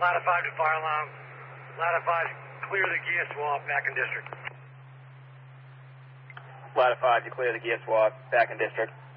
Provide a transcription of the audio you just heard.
Ladder 5 to fire alarm. Ladder 5, clear the gear swap back in district. Ladder 5, you clear the gear swap back in district.